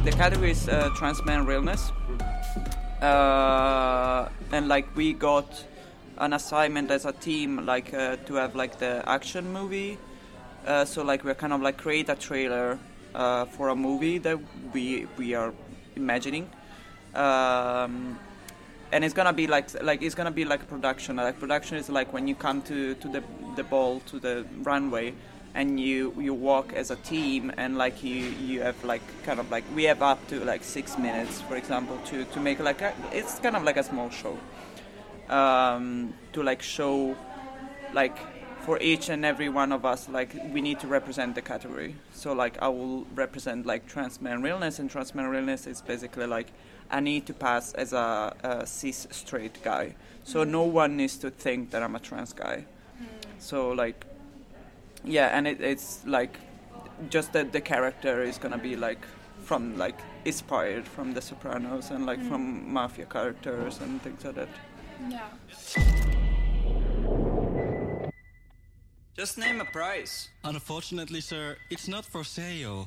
The category is trans man realness, and like we got an assignment as a team, like to have like the action movie. So like we're kind of like create a trailer for a movie that we are imagining, and it's gonna be like it's gonna be like production. Like production is like when you come to the ball, to the runway, and you walk as a team, and like you have like kind of like we have up to like 6 minutes, for example, to make like it's kind of like a small show, to like show like for each and every one of us, like we need to represent the category. So like I will represent like trans man realness, and trans man realness is basically like I need to pass as a cis straight guy. So no one needs to think that I'm a trans guy. So like, yeah, and it's like just that the character is gonna be like from like inspired from The Sopranos and like from mafia characters and things like that. Yeah. Just name a price. Unfortunately, sir, it's not for sale.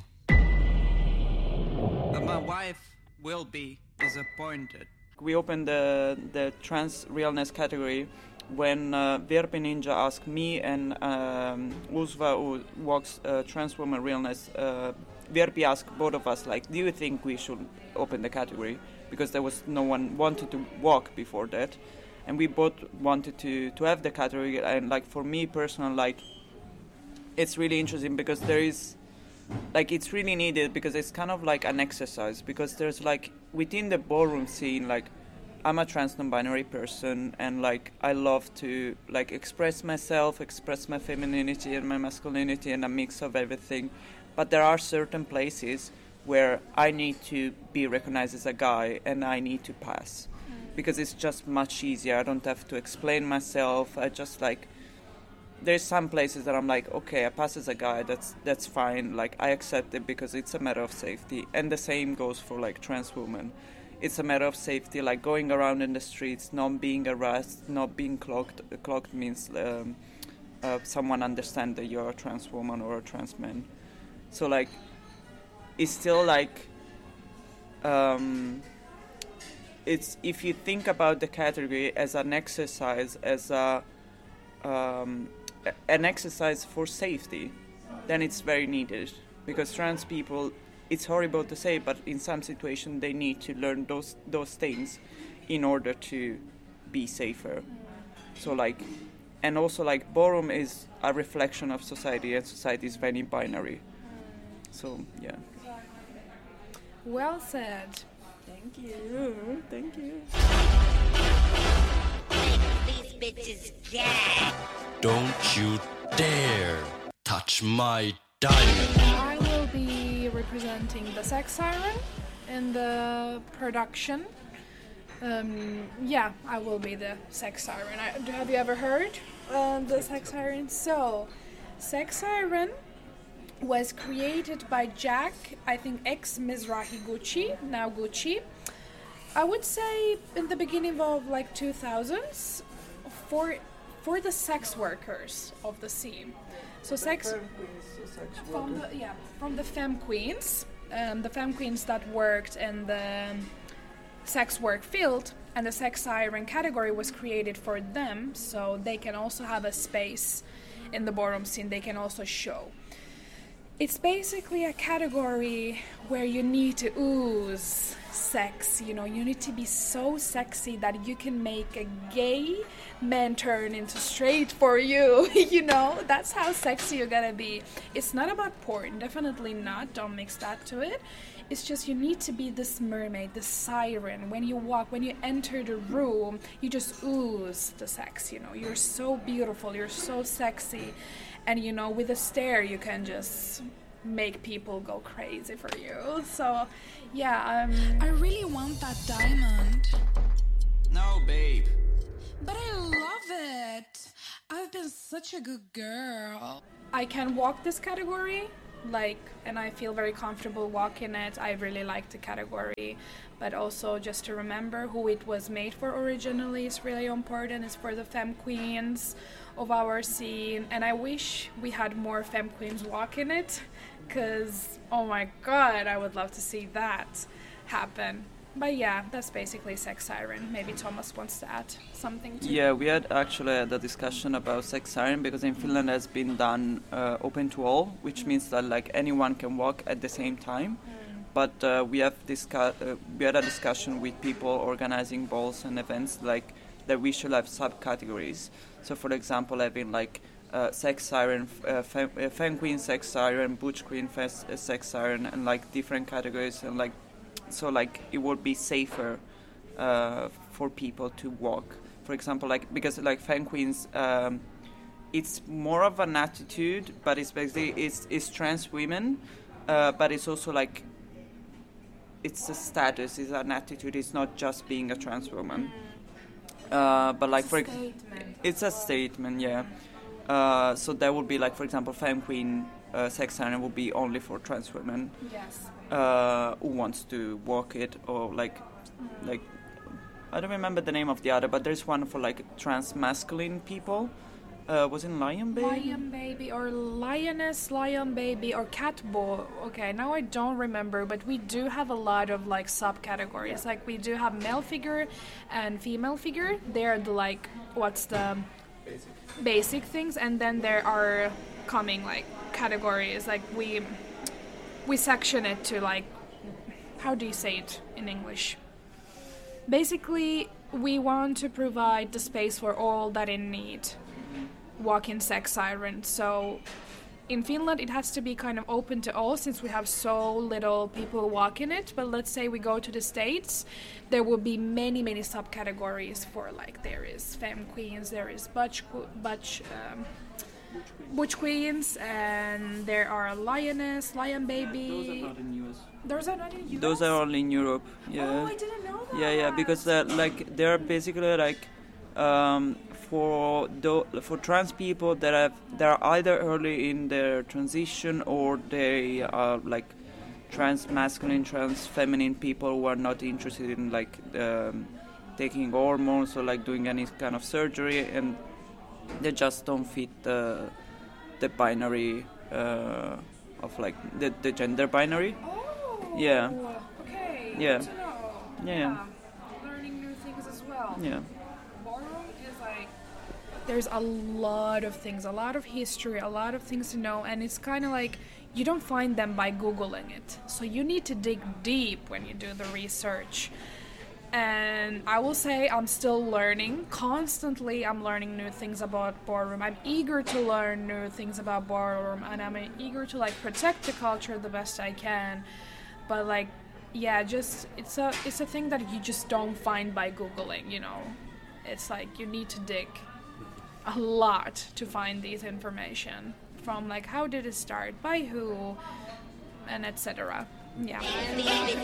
But my wife will be disappointed. We opened the trans realness category when Virpi Ninja asked me and Uzva, who walks trans woman realness. Virpi asked both of us, like, do you think we should open the category? Because there was no one wanted to walk before that. And we both wanted to have the category, and like for me personally, like it's really interesting because there is like it's really needed because it's kind of like an exercise, because there's like within the ballroom scene, like I'm a trans non-binary person, and like I love to like express myself, express my femininity and my masculinity and a mix of everything, but there are certain places where I need to be recognized as a guy and I need to pass. Because it's just much easier. I don't have to explain myself. I just like there's some places that I'm like, okay, I pass as a guy. That's fine. Like I accept it because it's a matter of safety. And the same goes for like trans women. It's a matter of safety. Like going around in the streets, not being harassed, not being clocked. Clocked means someone understand that you're a trans woman or a trans man. So like it's still like. It's if you think about the category as an exercise, as an exercise for safety, then it's very needed, because trans people, it's horrible to say, but in some situations they need to learn those things in order to be safer. So like, and also like ballroom is a reflection of society, and society is very binary. So yeah. Well said. Thank you. Thank you. These bitches gag. Don't you dare touch my diamond. I will be representing the Sex Siren in the production. I will be the Sex Siren. Have you ever heard the Sex Siren? So, Sex Siren was created by Jack, I think ex-Mizrahi Gucci, now Gucci. I would say in the beginning of like 2000s for the sex workers of the scene. So from the femme queens, the femme queens that worked in the sex work field, and the Sex Siren category was created for them, so they can also have a space in the ballroom scene. They can also show. It's basically a category where you need to ooze sex, you need to be so sexy that you can make a gay man turn into straight for you, that's how sexy you're gonna be. It's not about porn, definitely not, don't mix that to it. It's just you need to be this mermaid, this siren. When you walk, when you enter the room, you just ooze the sex, you're so beautiful, you're so sexy. And with a stare you can just make people go crazy for you. So yeah, I really want that diamond. No, babe. But I love it. I've been such a good girl. I can walk this category, and I feel very comfortable walking it. I really like the category, but also just to remember who it was made for originally is really important. It's for the femme queens of our scene, and I wish we had more femme queens walk in it, because oh my god, I would love to see that happen. But yeah, that's basically Sex Siren. Maybe Thomas wants to add something to Yeah, we had actually the discussion about Sex Siren because in Finland has been done open to all, which means that like anyone can walk at the same time. But we had a discussion with people organizing balls and events like that we should have subcategories. So for example, having like Sex Siren, Femme Queen Sex Siren, Butch Queen Sex Siren, and like different categories, and like so like it would be safer for people to walk. For example, like because like Femme Queens, it's more of an attitude, but it's basically it's trans women, but it's also like it's a status, it's an attitude. It's not just being a trans woman. But like it's a statement, yeah. So that would be like, for example, Femme Queen Sex Siren would be only for trans women. Yes. Who wants to walk it, or like I don't remember the name of the other, but there's one for like trans masculine people. Was it Lion Baby? Lion Baby or Lioness, Lion Baby or Cat Boy. Okay, now I don't remember, but we do have a lot of like subcategories. Like we do have male figure and female figure. They're the like what's the basic things, and then there are coming like categories. Like we section it to like, how do you say it in English? Basically, we want to provide the space for all that in need walk-in Sex Siren. So in Finland it has to be kind of open to all since we have so little people walk in it. But let's say we go to the States, there will be many subcategories for like there is Femme Queens, there is Butch Queens, and there are Lioness, Lion Baby. Those are not in US. Those are not in US? Those are only in Europe. Yeah. Oh, I didn't know that. Yeah, because like they're basically like for trans people that are either early in their transition or they are like trans masculine, trans feminine people who are not interested in like taking hormones or like doing any kind of surgery, and they just don't fit the binary of like the gender binary. Oh. Yeah. Okay. Yeah. Good to know. Yeah. Learning new things as well. Yeah. Ballroom is like there's a lot of things, a lot of history, a lot of things to know, and it's kind of like you don't find them by Googling it. So you need to dig deep when you do the research. And I will say I'm still learning. Constantly I'm learning new things about ballroom. I'm eager to learn new things about ballroom, and I'm eager to like protect the culture the best I can. But like, yeah, just it's a thing that you just don't find by Googling, you know. It's like you need to dig a lot to find these information from like how did it start, by who, and etc. Yeah. And these